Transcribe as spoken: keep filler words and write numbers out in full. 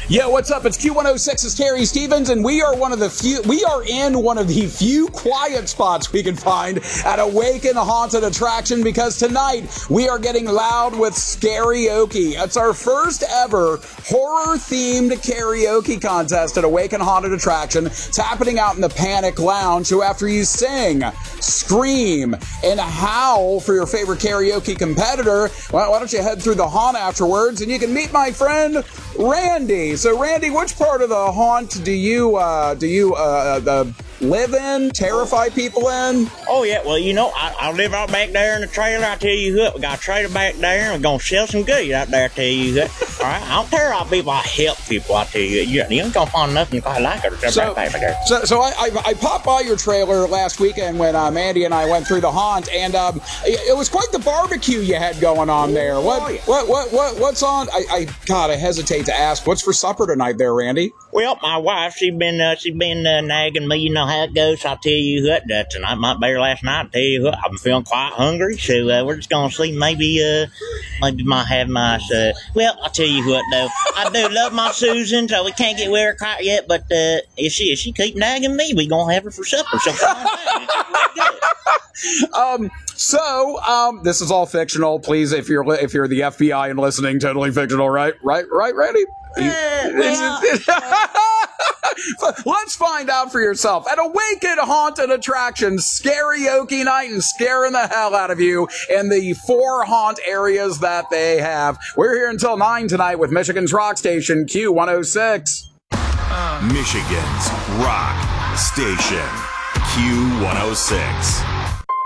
Yo, what's up? It's Q one oh six's Terry Stevens, and we are one of the few, we are in one of the few quiet spots we can find at Awaken Haunted Attraction, because tonight we are getting loud with karaoke. It's our first ever horror-themed karaoke contest at Awaken Haunted Attraction. It's happening out in the Panic Lounge, so after you sing, scream, and howl for your favorite karaoke competitor, why, why don't you head through the haunt afterwards, and you can meet my friend Randy. So, Randy, which part of the haunt do you uh, do you uh, uh, live in, terrify people in? Oh, yeah. Well, you know, I, I live out back there in the trailer. I tell you what, we got a trailer back there, and we're going to sell some goodies out there, I tell you what. All right? I don't terrify people. I help people, I tell you. You, you ain't going to find nothing quite like it. So, back there. so, so I, I, I popped by your trailer last weekend when um, Andy and I went through the haunt, and um, it, it was quite the barbecue you had going on there. What, oh, yeah. what, what, what, what's on? I, I, God, I hesitate to ask. What's for supper tonight there, Randy? Well, my wife, she been uh, she been uh, nagging me. You know how it goes. I tell you what, uh, tonight might be her last night. I tell you what, I'm feeling quite hungry, so uh, we're just gonna see. Maybe, uh, maybe might have my. Uh, well, I tell you what, though, I do love my Susan, so we can't get with her quite yet. But uh, if she if she keep nagging me, we gonna have her for supper. So. um. So, um, this is all fictional. Please, if you're if you're the F B I and listening, totally fictional, right? Right? Right, Randy? Uh, well, Let's find out for yourself at Awaken Haunted Attractions, karaoke night, and scaring the hell out of you in the four haunt areas that they have. We're here until nine tonight with Michigan's rock station, Q one oh six. Michigan's rock station, Q one oh six.